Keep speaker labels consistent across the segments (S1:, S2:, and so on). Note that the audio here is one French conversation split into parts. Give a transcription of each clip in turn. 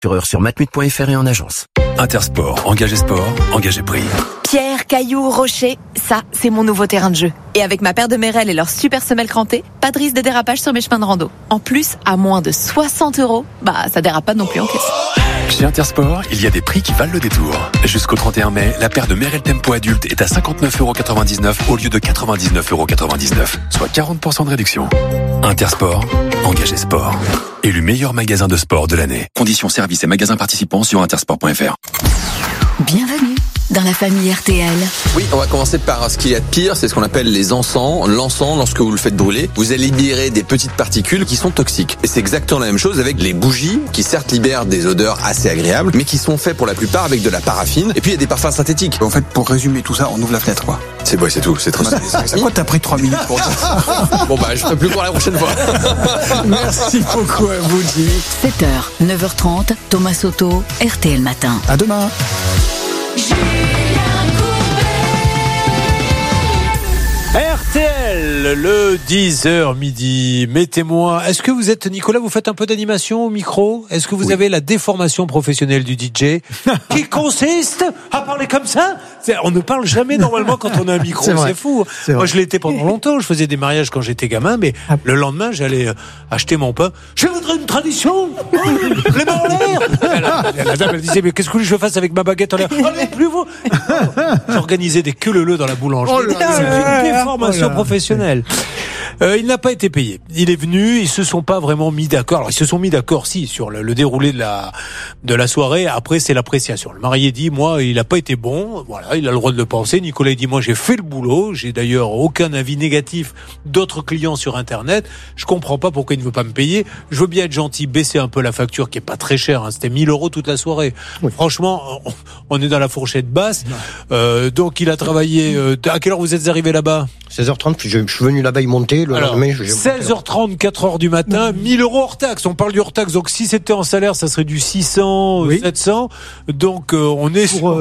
S1: Sur matmut.fr et en agence.
S2: Intersport, engagé sport, engagé prix.
S3: Pierre, cailloux, rocher, ça, c'est mon nouveau terrain de jeu. Et avec ma paire de Merrell et leur super semelle crantée, pas de risque de dérapage sur mes chemins de rando. En plus, à moins de 60 €, ça dérape pas non plus en caisse.
S2: Chez Intersport, il y a des prix qui valent le détour. Jusqu'au 31 mai, la paire de Merrell Tempo adulte est à 59,99 € au lieu de 99,99 €, soit 40% de réduction. Intersport, engagé sport. Élu meilleur magasin de sport de l'année. Conditions, services et magasins participants sur intersport.fr.
S4: Bienvenue dans la famille RTL.
S5: Oui, on va commencer par ce qu'il y a de pire, c'est ce qu'on appelle les encens. L'encens, lorsque vous le faites brûler, vous allez libérer des petites particules qui sont toxiques. Et c'est exactement la même chose avec les bougies, qui certes libèrent des odeurs assez agréables, mais qui sont faits pour la plupart avec de la paraffine. Et puis il y a des parfums synthétiques.
S6: En fait, pour résumer tout ça, on ouvre la fenêtre, quoi.
S5: C'est tout, c'est trop simple.
S6: Pourquoi t'as pris 3 minutes pour dire ça?
S5: Bon je ferai plus pour la prochaine fois.
S6: Merci beaucoup à vous, Jimmy.
S4: 7h, 9h30, Thomas Soto, RTL Matin.
S6: À demain.
S7: RTL, le 10h midi. Mettez-moi. Est-ce que vous êtes, Nicolas, vous faites un peu d'animation au micro? Est-ce que vous avez la déformation professionnelle du DJ qui consiste à parler comme ça? On ne parle jamais normalement quand on a un micro. C'est fou. Moi, je l'étais pendant longtemps. Je faisais des mariages quand j'étais gamin, mais le lendemain, j'allais acheter mon pain. Je voudrais une tradition. Les mains en l'air. La dame, elle disait, mais qu'est-ce que je fasse avec ma baguette en l'air? Allez, plus vous. J'organisais des queue-leu dans la boulangerie. Formation professionnelle. Il n'a pas été payé. Il est venu, ils se sont pas vraiment mis d'accord. Alors ils se sont mis d'accord, si, sur le déroulé de la soirée. Après, c'est l'appréciation. Le marié dit, moi, il a pas été bon. Voilà, il a le droit de le penser. Nicolas dit, moi, j'ai fait le boulot. J'ai d'ailleurs aucun avis négatif d'autres clients sur Internet. Je comprends pas pourquoi il ne veut pas me payer. Je veux bien être gentil, baisser un peu la facture qui est pas très chère. C'était 1 000 € toute la soirée. Oui. Franchement, on est dans la fourchette basse. Donc il a travaillé. À quelle heure vous êtes arrivé là-bas?
S8: 16h30, je suis venu la veille monter. Le lendemain,
S7: 16h30, 4h du matin, 1 000 € hors taxe. On parle du hors taxe. Donc, si c'était en salaire, ça serait du 600, 700. Donc, on est
S9: pour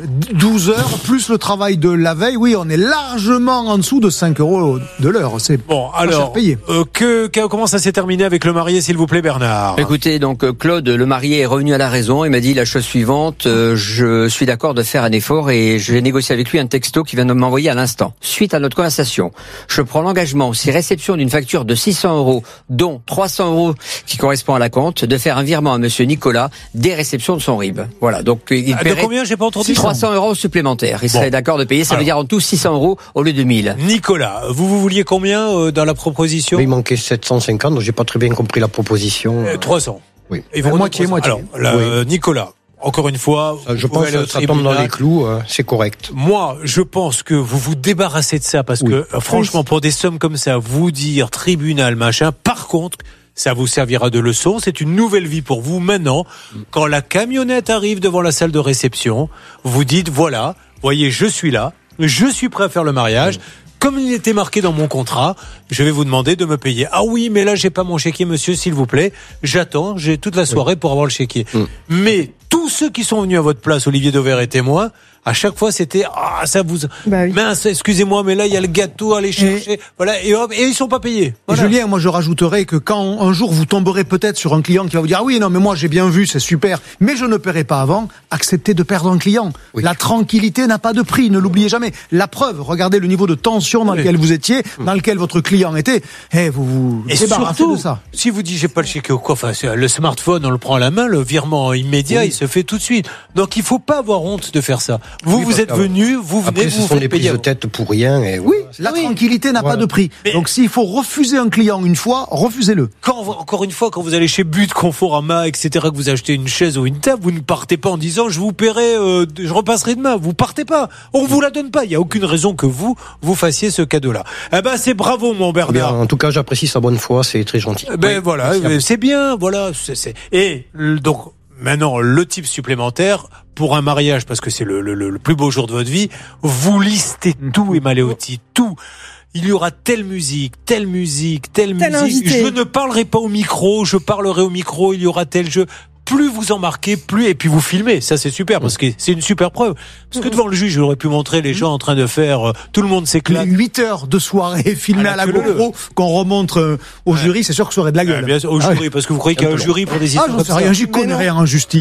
S9: 12 heures, plus le travail de la veille. Oui, on est largement en dessous de 5 € de l'heure. C'est
S7: bon, alors,
S9: payé.
S7: Comment ça s'est terminé avec le marié, s'il vous plaît, Bernard?
S10: Écoutez, donc, Claude, le marié, est revenu à la raison. Il m'a dit la chose suivante. Je suis d'accord de faire un effort et je vais négocier avec lui un texto qu'il vient de m'envoyer à l'instant. Suite à notre conversation, je prends l'engagement, si réception d'une facture de 600 €, dont 300 € qui correspond à la compte, de faire un virement à monsieur Nicolas dès réception de son RIB. Voilà, donc il paierait
S7: de combien? J'ai pas entendu.
S10: 300 € supplémentaires. Il serait d'accord de payer, ça veut dire en tout 600 € au lieu de 1000.
S7: Nicolas, vous vouliez combien dans la proposition?
S8: Il manquait 750, donc j'ai pas très bien compris la proposition.
S7: 300.
S8: Oui.
S9: Et vous moitié.
S7: Alors, Nicolas, encore une fois,
S8: je pense que ça tombe dans les clous, c'est correct.
S7: Moi, je pense que vous vous débarrassez de ça parce que, franchement, pour des sommes comme ça, vous dire tribunal, machin, par contre, ça vous servira de leçon. C'est une nouvelle vie pour vous. Maintenant, quand la camionnette arrive devant la salle de réception, vous dites, voilà, voyez, je suis là, je suis prêt à faire le mariage. Comme il était marqué dans mon contrat, je vais vous demander de me payer. Ah oui, mais là, j'ai pas mon chéquier, monsieur, s'il vous plaît. J'attends, j'ai toute la soirée pour avoir le chéquier. Mais tous ceux qui sont venus à votre place, Olivier Dauvert et témoin, à chaque fois, c'était ça vous. Mince, excusez-moi, mais là il y a le gâteau à aller chercher. Voilà, et hop, et ils sont pas payés. Voilà.
S9: Julien, moi je rajouterais que quand un jour vous tomberez peut-être sur un client qui va vous dire ah oui non mais moi j'ai bien vu, c'est super, mais je ne paierai pas avant. Acceptez de perdre un client. Oui. La tranquillité n'a pas de prix, ne l'oubliez jamais. La preuve, regardez le niveau de tension dans lequel vous étiez, dans lequel votre client était. Vous
S7: et
S9: débarrassez
S7: surtout,
S9: de ça.
S7: Si vous dites j'ai pas le chéquier ou quoi, enfin le smartphone on le prend à la main, le virement immédiat il se fait tout de suite. Donc il faut pas avoir honte de faire ça. Vous êtes venu, vous venez,
S8: vous faites payer. Ce sont des prises de tête pour rien. Et
S9: oui, la tranquillité n'a pas de prix. Mais donc s'il faut refuser un client une fois, refusez-le.
S7: Encore une fois, quand vous allez chez But, Conforama, etc., que vous achetez une chaise ou une table, vous ne partez pas en disant je vous paierai, je repasserai demain. Vous partez pas. On vous la donne pas. Il y a aucune raison que vous fassiez ce cadeau-là. Eh ben c'est bravo mon Bernard.
S8: Bien, en tout cas, j'apprécie sa bonne foi. C'est très gentil.
S7: Voilà, c'est bien. Voilà. Et donc. Maintenant, le type supplémentaire, pour un mariage, parce que c'est le plus beau jour de votre vie, vous listez tout, Emaleotti, tout. Il y aura telle musique. Invité. Je ne parlerai pas au micro, je parlerai au micro, il y aura tel jeu. plus vous en marquez, plus, et puis vous filmez. Ça, c'est super, parce que c'est une super preuve. Parce que devant le juge, j'aurais pu montrer les gens en train de faire, tout le monde s'éclate.
S9: 8 heures de soirée filmées à la GoPro qu'on remonte au jury, c'est sûr que ça aurait de la gueule.
S7: Bien sûr, au jury, parce que vous croyez qu'il y a un jury pour des histoires
S9: j'en sais rien, j'y connais rien en justice.